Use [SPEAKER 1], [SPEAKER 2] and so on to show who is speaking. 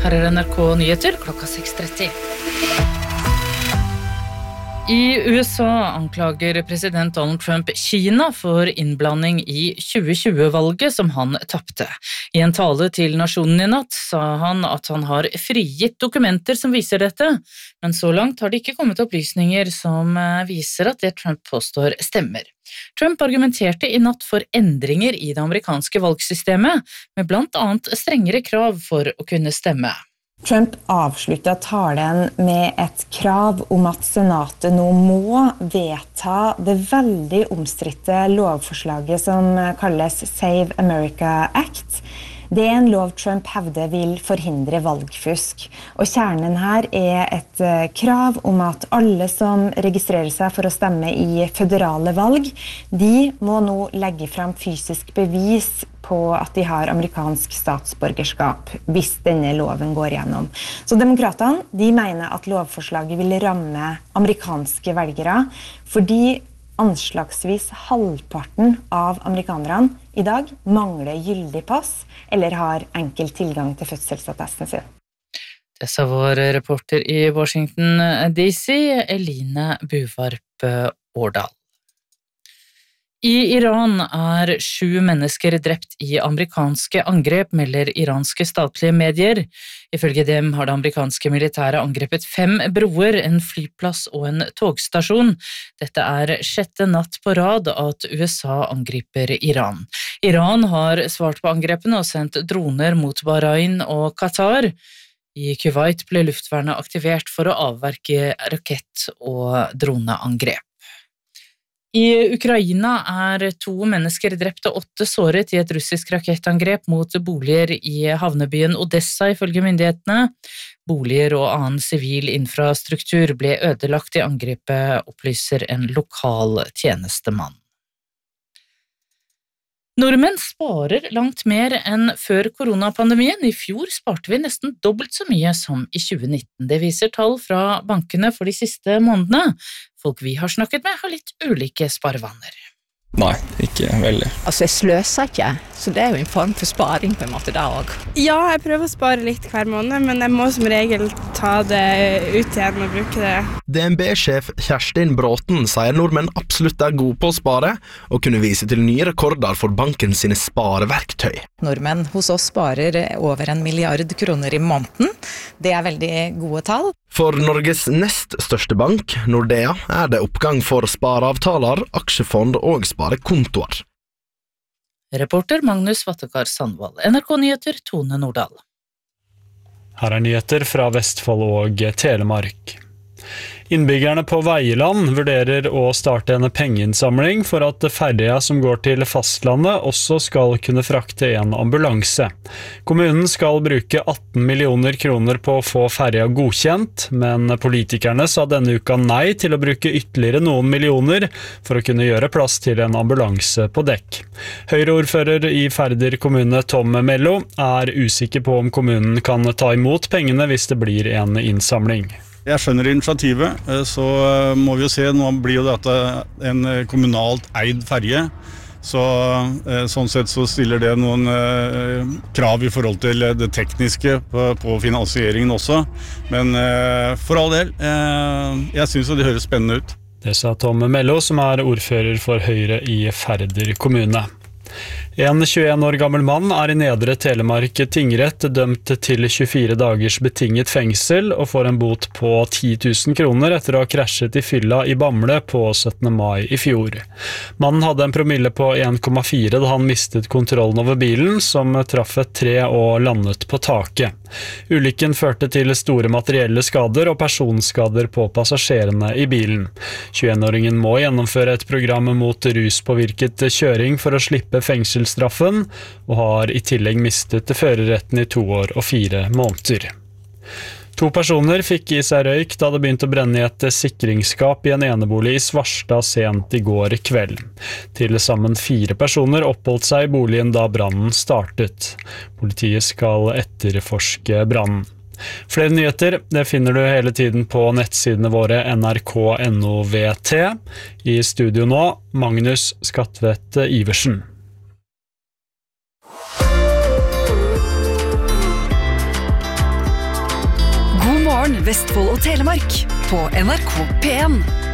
[SPEAKER 1] Her NRK Nyheter klokka 6:30. I USA anklager president Donald Trump Kina for innblanding i 2020-valget som han tappte. I en tale til nasjonen i natt sa han at han har frigitt dokumenter som viser dette, men så langt har det ikke kommet opplysninger som viser at det Trump påstår stemmer. Trump argumenterte i natt for endringer i det amerikanske valgsystemet, med blant annet strengere krav for å kunne stemme.
[SPEAKER 2] Trump avsluttet talen med et krav om at senatet nå må vedta det veldig omstridte lovforslaget som kalles Save America Act. Det en lov Trump hevder vil forhindre valgfusk, og kjernen her et krav om at alle som registrerer seg for å stemme i føderale valg, de må nå legge frem fysisk bevis på at de har amerikansk statsborgerskap, hvis denne loven går gjennom. Så demokratene, de mener at lovforslaget vil ramme amerikanske velgere, fordi anslagsvis halvparten av amerikanerne i dag mangler gyldig pass eller har enkel tilgang til fødselsattesten sin.
[SPEAKER 1] Det sa vår reporter i Washington DC, Eline Buvarp Årdal. I Iran 7 mennesker drept i amerikanske angrep, melder iranske statlige medier. Ifølge dem har det amerikanske militæret angrepet 5 broer, en flyplass og en togstasjon. Dette 6. natt på rad at USA angriper Iran. Iran har svart på angrepene og sendt droner mot Bahrain og Qatar. I Kuwait ble luftvernet aktivert for å avverke rakett- og droneangrep. I Ukraina 2 mennesker drept og 8 såret i et russisk rakettangrep mot boliger i havnebyen Odessa, ifølge myndighetene. Boliger og annen sivil infrastruktur ble ødelagt i angrepet, opplyser en lokal tjenestemann. Nordmenn sparer langt mer enn før koronapandemien. I fjor sparte vi nesten dobbelt så mye som i 2019. Det viser tall fra bankene for de siste månedene. Folk vi har snakket med har litt ulike sparevaner.
[SPEAKER 3] Nei, ikke veldig.
[SPEAKER 4] Altså, jeg sløser ikke, så det jo en form for sparing på en måte da også.
[SPEAKER 5] Ja, jeg prøver å spare litt hver måned, men jeg må som regel ta det ut igjen og bruke det.
[SPEAKER 6] DNB-sjef Kjerstin Bråten sier nordmenn absolutt gode på å spare, og kunne vise til nye rekorder for banken sine spareverktøy.
[SPEAKER 7] Nordmenn hos oss sparer over 1 milliard kroner i måneden. Det veldig gode tall.
[SPEAKER 6] For Norges nest største bank, Nordea, det oppgang for spareavtaler, aksjefond og sparekontoer.
[SPEAKER 1] Reporter Magnus Vattekar Sandvall, NRK Nyheter, Tone Nordahl.
[SPEAKER 8] Her nyheter fra Vestfold og Telemark. Innbyggerne på Veiland vurderer å starte en pengeinnsamling for at ferja som går til fastlandet også skal kunne frakte en ambulanse. Kommunen skal bruke 18 millioner kroner på å få ferja godkjent, men politikerne sa denne uka nei til å bruke ytterligere noen millioner for å kunne gjøre plass til en ambulanse på dekk. Høyreordfører i Færder kommune Tom Mello usikker på om kommunen kan ta imot pengene hvis det blir en innsamling.
[SPEAKER 9] Jeg skjønner initiativet, så må vi jo se, nå blir jo dette en kommunalt eid ferje, så sånn sett så stiller det noen krav i forhold til det tekniske på finansieringen også, men for all del, jeg synes det høres spennende ut.
[SPEAKER 8] Det sa Tom Mello, som ordfører for Høyre i Færder kommune. En 21 år gammel mann i Nedre Telemark tingrett dømt til 24 dagers betinget fengsel og får en bot på 10 000 kroner etter å ha krasjet i fylla i Bamble på 17. mai i fjor. Mannen hadde en promille på 1,4 da han mistet kontrollen over bilen, som traff et tre og landet på taket. Ulykken førte til store materielle skader og personskader på passasjerene i bilen. 21-åringen må gjennomføre et program mot ruspåvirket kjøring for å slippe fengselsstraffen, og har i tillegg mistet førerretten i 2 år og 4 måneder. 2 personer fikk i seg røyk da det begynte å brenne i et sikringsskap i en enebolig i Svarstad sent i går kveld. Til sammen 4 personer oppholdt seg i boligen da brannen startet. Politiet skal etterforske brannen. Flere nyheter det finner du hele tiden på nettsidene våre nrk.no/VT. I studio nå, Magnus Skatvedt Iversen.
[SPEAKER 10] Nyhetsmorgen Vestfold og Telemark på NRK P1.